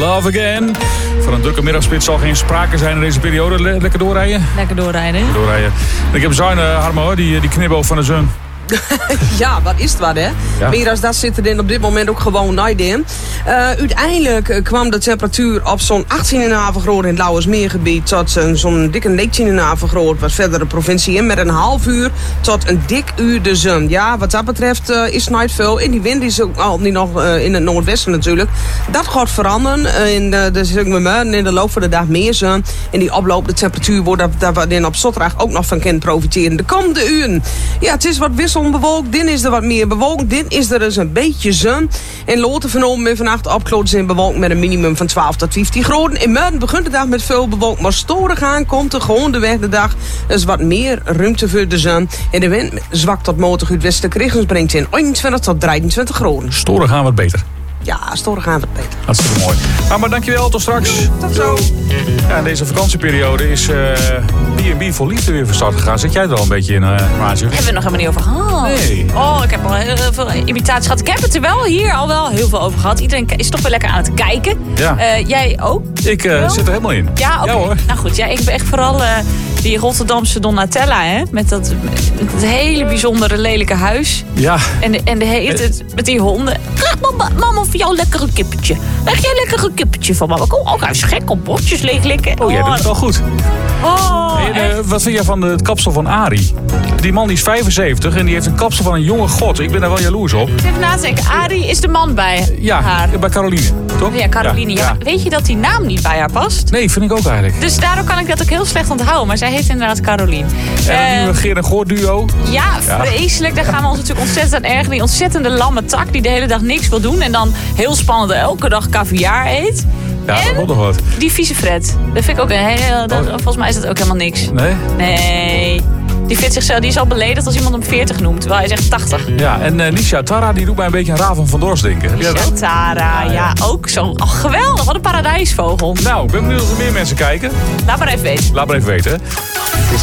Love Again. Van een drukke middagspits zal geen sprake zijn in deze periode. Lekker doorrijden? Lekker doorrijden. Ik heb Zuinen, Harmo, die knibbel van de zon. Ja, wat is het wat, hè? Ja. Meer als dat zit er op dit moment ook gewoon nooit in. Uiteindelijk kwam de temperatuur op zo'n 18,5 graden in het Lauwersmeergebied tot zo'n dikke 19,5 graden wat verder de provincie in. Met een half uur tot een dik uur de zon. Ja, wat dat betreft is nooit veel. En die wind is ook al niet nog in het noordwesten natuurlijk. Dat gaat veranderen. In de loop van de dag meer zon. En die oplopende temperatuur wordt daar we op Zotterdag ook nog van kunnen profiteren. De komende uren. Ja, het is wat wisselbewolkt. Dit is er wat meer bewolkt. Dit is er dus een beetje zon. En Loten vernomen we vannacht opkloten in bewolkt met een minimum van 12 tot 15 graden. In Muiden begint de dag met veel bewolkt. Maar storig aan komt er gewoon de weg de dag. Er is wat meer ruimte voor de zon. En de wind zwakt tot matig uit westelijke richtings brengt in 21 tot 23 graden. Storen gaan wat beter. Ja, storig aan wat beter. Hartstikke mooi. Nou, maar dankjewel, tot straks. Tot zo. Ja, in deze vakantieperiode is B&B voor Liefde weer van start gegaan. Zit jij er al een beetje in, Maatje? Hebben we het nog helemaal niet over gehad. Nee. Oh, ik heb al heel veel imitaties gehad. Ik heb het er wel hier al wel heel veel over gehad. Iedereen is toch wel lekker aan het kijken. Ja. Jij ook? Ik zit er helemaal in. Ja, oké. Ja, hoor. Nou goed, ja, ik ben echt vooral die Rotterdamse Donatella, hè? Met dat hele bijzondere lelijke huis. Ja. En de hele tijd met die honden. Graag mama voor jou lekker een kippetje. Leg jij lekker een kippetje van mama. Oh, hij is gek op bordjes leeglikken. Oh, jij doet het wel goed. Oh, En, wat vind jij van het kapsel van Arie? Die man die is 75 en die heeft een kapsel van een jonge god. Ik ben daar wel jaloers op. even na te denken. Arie is de man bij Ja, haar. bij Caroline, toch? Ja, Caroline. Ja. Weet je dat die naam niet bij haar past? Nee, vind ik ook eigenlijk. Dus daardoor kan ik dat ook heel slecht onthouden. Maar zij heet inderdaad Caroline. En een nieuwe Geer en Goor duo. Ja, vreselijk. Daar gaan we ons natuurlijk ontzettend aan ergeren. Die ontzettende lamme tak die de hele dag niks wil doen. En dan heel spannend elke dag caviar eet. Ja, en dat wordt nog wat. die vieze Fred. Dat vind ik ook een hele... Volgens mij is dat ook helemaal niks. Nee? Nee. Die vindt zichzelf, die is al beledigd als iemand hem 40 noemt. Terwijl hij zegt 80. Ja, en Nisha Tara die doet mij een beetje aan Raven van Dorst denken. Heb jij dat? Tara, ja, ook zo. Oh, geweldig. Wat een paradijsvogel. Nou, ik ben benieuwd of er meer mensen kijken. Laat maar even weten. Laat maar even weten, hè.